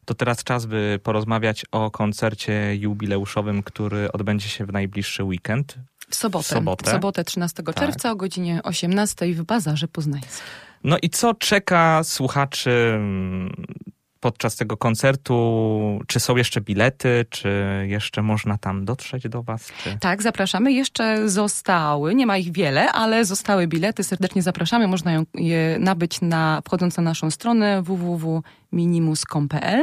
to teraz czas, by porozmawiać o koncercie jubileuszowym, który odbędzie się w najbliższy weekend. W sobotę 13 czerwca o godzinie 18 w Bazarze Poznańskim. No i co czeka słuchaczy podczas tego koncertu? Czy są jeszcze bilety? Czy jeszcze można tam dotrzeć do was? Czy... Tak, zapraszamy. Jeszcze zostały, nie ma ich wiele, ale zostały bilety. Serdecznie zapraszamy. Można je nabyć wchodząc na naszą stronę www.minimus.com.pl.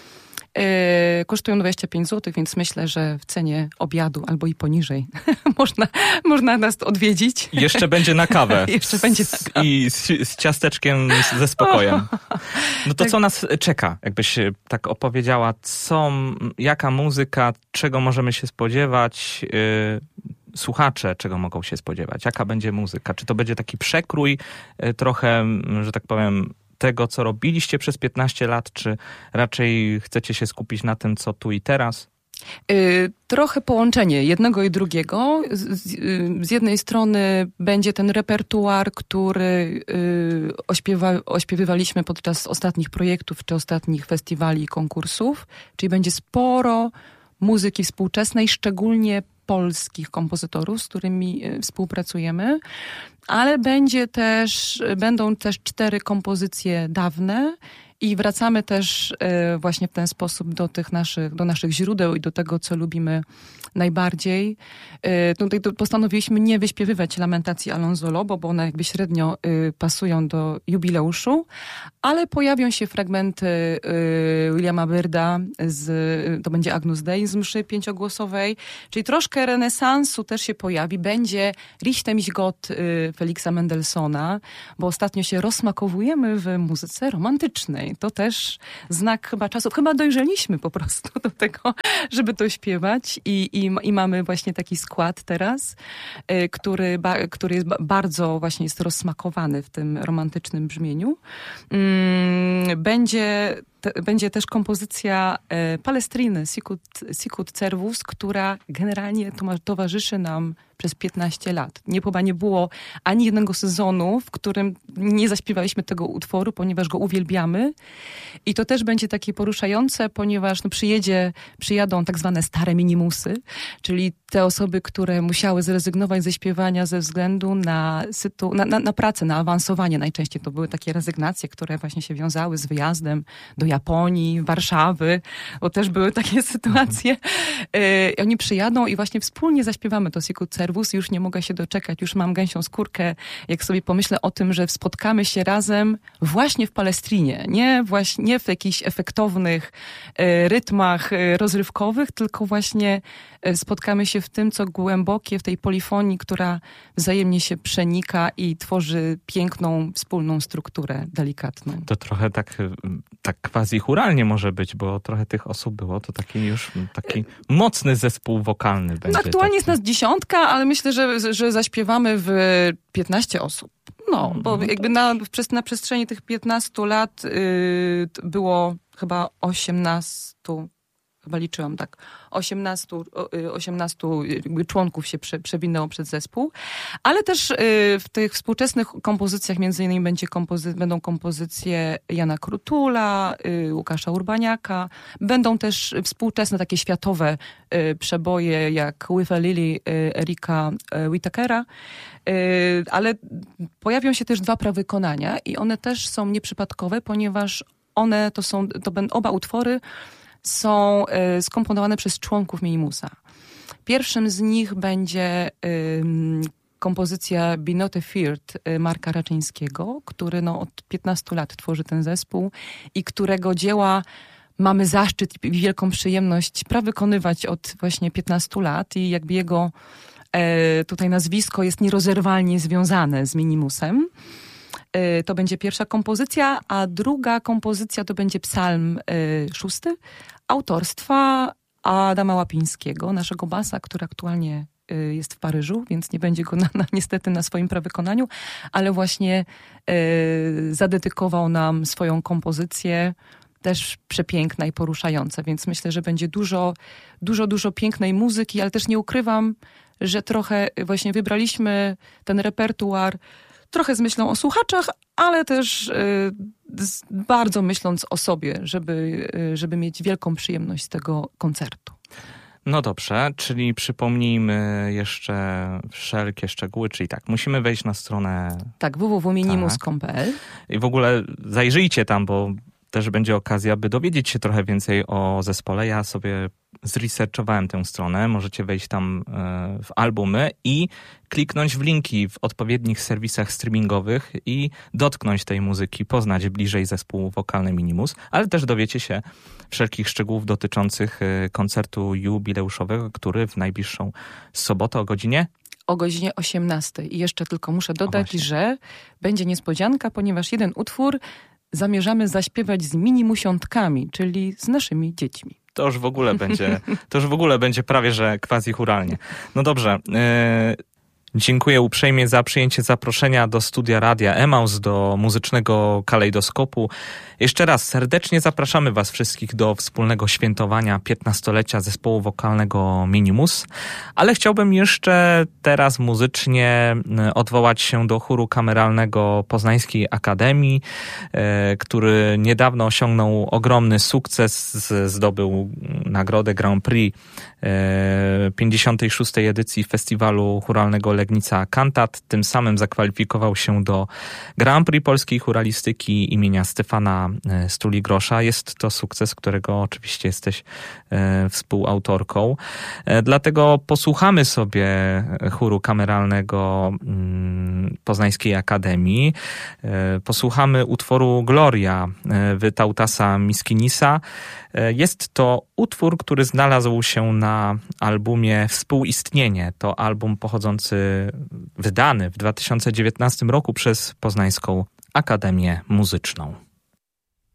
Kosztują 25 zł, więc myślę, że w cenie obiadu albo i poniżej można nas odwiedzić. Jeszcze będzie na kawę. Jeszcze będzie na kawę. I z ciasteczkiem ze spokojem. No to tak. Co nas czeka? Jakbyś tak opowiedziała, jaka muzyka, czego możemy się spodziewać, słuchacze czego mogą się spodziewać? Jaka będzie muzyka? Czy to będzie taki przekrój trochę, że tak powiem, tego, co robiliście przez 15 lat, czy raczej chcecie się skupić na tym, co tu i teraz? Trochę połączenie jednego i drugiego. Z jednej strony będzie ten repertuar, który ośpiewywaliśmy podczas ostatnich projektów, czy ostatnich festiwali i konkursów, czyli będzie sporo muzyki współczesnej, szczególnie polskich kompozytorów, z którymi współpracujemy, ale będą też 4 kompozycje dawne i wracamy też właśnie w ten sposób do naszych źródeł i do tego, co lubimy najbardziej. Tutaj postanowiliśmy nie wyśpiewywać Lamentacji Alonso Lobo, bo one jakby średnio pasują do jubileuszu, ale pojawią się fragmenty Williama Byrda, to będzie Agnus Dei z mszy 5-głosowej, czyli troszkę renesansu też się pojawi. Będzie Richte mich Gott Felixa Mendelssohna, bo ostatnio się rozsmakowujemy w muzyce romantycznej. To też znak chyba czasów. Chyba dojrzeliśmy po prostu do tego, żeby to śpiewać i mamy właśnie taki skład teraz, który jest bardzo właśnie jest rozsmakowany w tym romantycznym brzmieniu. Będzie też kompozycja Palestriny, Sicut Cervus, która generalnie towarzyszy nam przez 15 lat. Chyba nie było ani jednego sezonu, w którym nie zaśpiewaliśmy tego utworu, ponieważ go uwielbiamy. I to też będzie takie poruszające, ponieważ przyjadą tak zwane stare minimusy, czyli te osoby, które musiały zrezygnować ze śpiewania ze względu na pracę, na awansowanie. Najczęściej to były takie rezygnacje, które właśnie się wiązały z wyjazdem do Japonii, Warszawy, bo też były takie sytuacje. Oni przyjadą i właśnie wspólnie zaśpiewamy to Sicut Cervus. Już nie mogę się doczekać, już mam gęsią skórkę, jak sobie pomyślę o tym, że spotkamy się razem właśnie w Palestrinie. Nie w jakichś efektownych rytmach rozrywkowych, tylko właśnie spotkamy się w tym, co głębokie, w tej polifonii, która wzajemnie się przenika i tworzy piękną, wspólną strukturę delikatną. To trochę tak quasi chóralnie może być, bo trochę tych osób było, to taki mocny zespół wokalny będzie. No aktualnie jest nas 10, ale myślę, że zaśpiewamy w 15 osób. No, bo jakby na przestrzeni tych 15 lat było chyba 18... Chyba liczyłam, tak. 18 jakby członków się przewinęło przed zespół. Ale też w tych współczesnych kompozycjach między innymi będą kompozycje Jana Krutula, Łukasza Urbaniaka. Będą też współczesne takie światowe przeboje jak With a Lily Erika Whitakera. Ale pojawią się też 2 prawykonania i one też są nieprzypadkowe, ponieważ oba utwory są skomponowane przez członków Minimusa. Pierwszym z nich będzie kompozycja Be Not Afeard Marka Raczyńskiego, który od 15 lat tworzy ten zespół i którego dzieła mamy zaszczyt i wielką przyjemność wykonywać od właśnie 15 lat i jakby jego tutaj nazwisko jest nierozerwalnie związane z Minimusem. To będzie pierwsza kompozycja, a druga kompozycja to będzie Psalm 6 autorstwa Adama Łapińskiego, naszego basa, który aktualnie jest w Paryżu, więc nie będzie go niestety na swoim prawykonaniu, ale właśnie zadedykował nam swoją kompozycję, też przepiękna i poruszająca, więc myślę, że będzie dużo pięknej muzyki, ale też nie ukrywam, że trochę właśnie wybraliśmy ten repertuar trochę z myślą o słuchaczach, ale też bardzo myśląc o sobie, żeby mieć wielką przyjemność z tego koncertu. No dobrze, czyli przypomnijmy jeszcze wszelkie szczegóły, czyli tak, musimy wejść na stronę... Tak, www.minimus.pl. I w ogóle zajrzyjcie tam, bo też będzie okazja, by dowiedzieć się trochę więcej o zespole. Ja sobie zresearchowałem tę stronę, możecie wejść tam w albumy i kliknąć w linki w odpowiednich serwisach streamingowych i dotknąć tej muzyki, poznać bliżej zespół wokalny Minimus, ale też dowiecie się wszelkich szczegółów dotyczących koncertu jubileuszowego, który w najbliższą sobotę o godzinie 18:00. I jeszcze tylko muszę dodać, że będzie niespodzianka, ponieważ jeden utwór zamierzamy zaśpiewać z minimusiątkami, czyli z naszymi dziećmi. To już w ogóle będzie prawie, że quasi-chóralnie. No dobrze. Dziękuję uprzejmie za przyjęcie zaproszenia do studia Radia Emaus, do muzycznego kalejdoskopu. Jeszcze raz serdecznie zapraszamy Was wszystkich do wspólnego świętowania 15-lecia zespołu wokalnego Minimus. Ale chciałbym jeszcze teraz muzycznie odwołać się do chóru kameralnego Poznańskiej Akademii, który niedawno osiągnął ogromny sukces, zdobył nagrodę Grand Prix 56. edycji festiwalu chóralnego Legnica Cantat. Tym samym zakwalifikował się do Grand Prix polskiej chóralistyki imienia Stefana Stuli-Grosza. Jest to sukces, którego oczywiście jesteś współautorką. Dlatego posłuchamy sobie chóru kameralnego Poznańskiej Akademii. Posłuchamy utworu Gloria Wytautasa Miskinisa. Jest to utwór, który znalazł się na albumie Współistnienie. To album wydany w 2019 roku przez Poznańską Akademię Muzyczną.